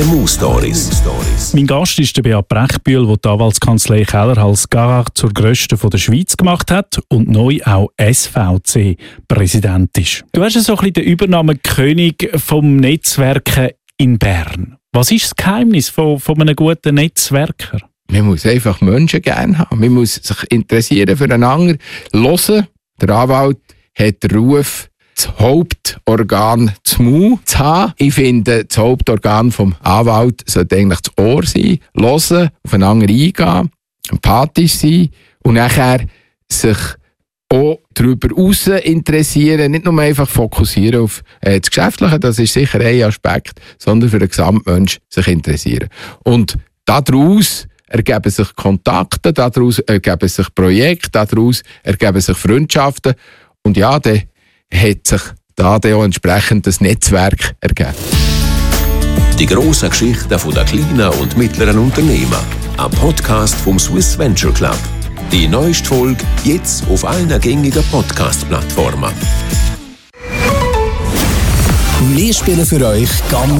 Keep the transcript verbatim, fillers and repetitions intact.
K M U-Stories. Mein Gast ist der Beat Brechbühl, der die Anwaltskanzlei Keller-Hals-Garar zur grössten der Schweiz gemacht hat und neu auch S V C-Präsident ist. Du hast ja so ein bisschen den Übernahmekönig vom Netzwerken in Bern. Was ist das Geheimnis von, von einem guten Netzwerker? Man muss einfach Menschen gerne haben. Man muss sich interessieren für einen anderen. Hören. Der Anwalt hat den Ruf, das Hauptorgan zum Mund zu haben. Ich finde, das Hauptorgan des Anwalts sollte eigentlich das Ohr sein. Hören, aufeinander eingehen, empathisch sein und nachher sich auch darüber hinaus interessieren, nicht nur einfach fokussieren auf äh, das Geschäftliche, das ist sicher ein Aspekt, sondern für den Gesamtmensch sich interessieren. Und daraus ergeben sich Kontakte, daraus ergeben sich Projekte, daraus ergeben sich Freundschaften. Und ja, dann hat sich da auch entsprechend das Netzwerk ergeben. Die grossen Geschichten der kleinen und mittleren Unternehmen. Ein Podcast vom Swiss Venture Club. Die neueste Folge jetzt auf allen gängigen Podcast-Plattformen. Wir spielen für euch ganz